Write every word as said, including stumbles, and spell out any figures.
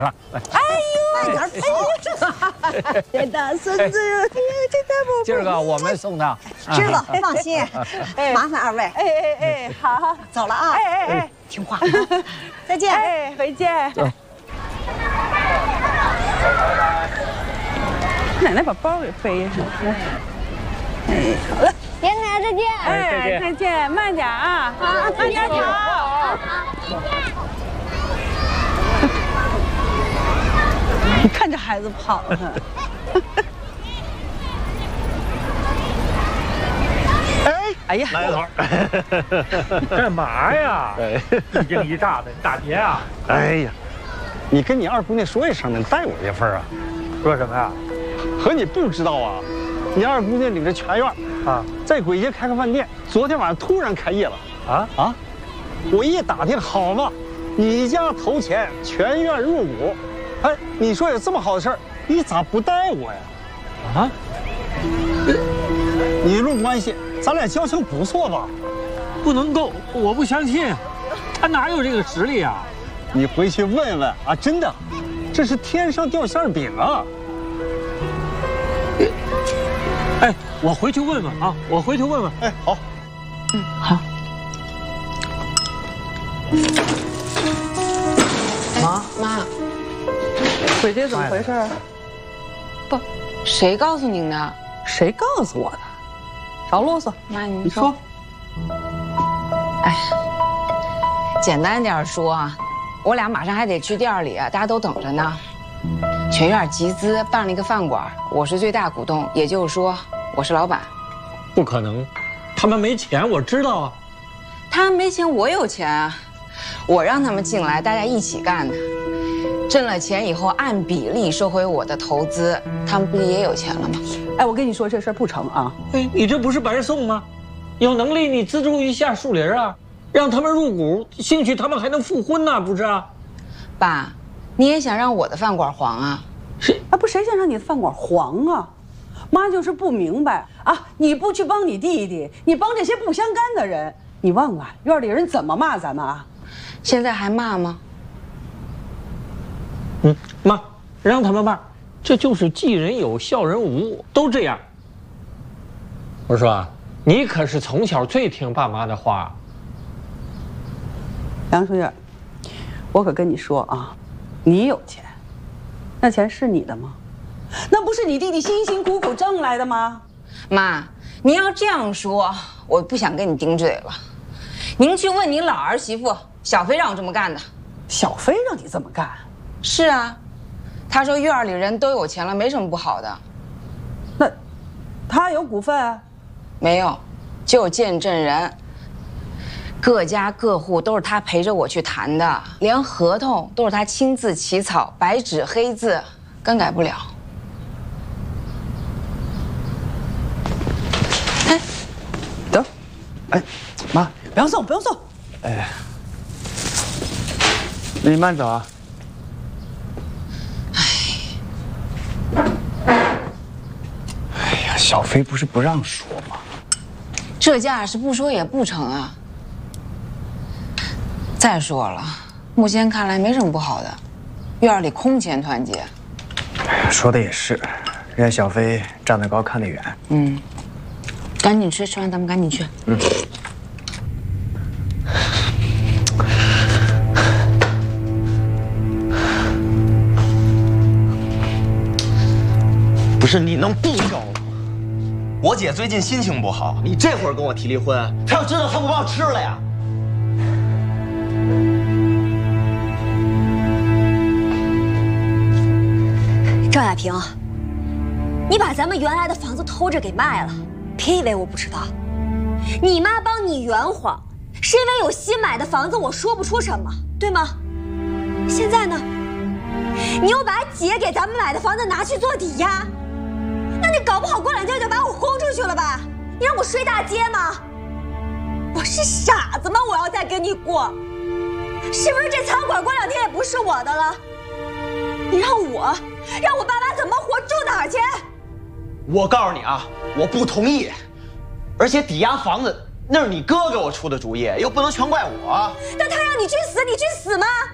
哎呦，慢点跑！这大孙子，哎呀，这大宝贝。 今儿个我们送他。 知道，放心。麻烦二位。 哎哎哎，好， 走了啊！ 哎哎哎， 听话。再见。 哎，回见。奶奶把包给背上。哎，好了。 爷爷奶奶再见。 哎，再见，慢点啊！ 好， 慢点跑。 好，再见。 你看这孩子跑的， 哎哎呀， 来头， 干嘛呀？一惊一乍的，大姐啊！ 哎呀，你跟你二姑娘说一声，能带我一份啊？ 说什么呀？ 和你不知道啊？你二姑娘领着全院啊，在簋街开个饭店，昨天晚上突然开业了。啊啊！我一打听，好嘛，你家投钱，全院入股。 哎，你说有这么好的事儿，你咋不带我呀？啊？你论关系，咱俩交情不错吧？ 不能够，我不相信，他哪有这个实力啊？ 你回去问问啊！真的，这是天上掉馅饼啊！ 哎，我回去问问啊！我回去问问。 哎，好。 嗯，好。 妈妈。 簋街怎么回事？ 不，谁告诉您的？ 谁告诉我的？少啰嗦， 妈，您你说。 哎，简单点说啊，我俩马上还得去店里啊，大家都等着呢。全院集资办了一个饭馆，我是最大股东，也就是说我是老板。 不可能，他们没钱，我知道啊。 他们没钱，我有钱啊，我让他们进来，大家一起干的。 挣了钱以后，按比例收回我的投资，他们不也有钱了吗？ 哎，我跟你说这事儿不成啊！ 哎，你这不是白送吗？有能力你资助一下树林啊，让他们入股，兴许他们还能复婚呢，不是啊？ 爸，你也想让我的饭馆黄啊？ 谁啊？不，谁想让你的饭馆黄啊？妈就是不明白啊！你不去帮你弟弟，你帮这些不相干的人，你忘了院里人怎么骂咱们啊？ 现在还骂吗？ 嗯，妈，让他们骂，这就是济人有，笑人无，都这样。我说啊，你可是从小最听爸妈的话。 杨淑燕，我可跟你说啊，你有钱，那钱是你的吗？那不是你弟弟辛辛苦苦挣来的吗？ 妈，您要这样说，我不想跟你顶嘴了。您去问您老儿媳妇小飞，让我这么干的。 小飞让你这么干？ 是啊，他说院里人都有钱了，没什么不好的。 那他有股份？ 没有，就有见证人。各家各户都是他陪着我去谈的，连合同都是他亲自起草，白纸黑字，更改不了。 哎，得， 哎，妈， 不用送，不用送。 哎，你慢走啊。 哎呀，小飞不是不让说吗？ 这架势不说也不成啊。再说了，目前看来没什么不好的，院里空前团结。 哎呀，说的也是，人家小飞站得高看得远。 嗯，赶紧吃，吃完咱们赶紧去。嗯。 不是你能不告吗？我姐最近心情不好，你这会儿跟我提离婚，她要知道她不把我吃了呀。 赵亚萍，你把咱们原来的房子偷着给卖了，别以为我不知道。你妈帮你圆谎，是因为有新买的房子，我说不出什么，对吗？现在呢，你又把姐给咱们买的房子拿去做抵押。 那你搞不好过两天就把我轰出去了吧？你让我睡大街吗？我是傻子吗？我要再跟你过，是不是这餐馆过两天也不是我的了？你让我，让我爸妈怎么活？住哪儿去？ 我告诉你啊，我不同意，而且抵押房子那是你哥给我出的主意，又不能全怪我。 那他让你去死，你去死吗？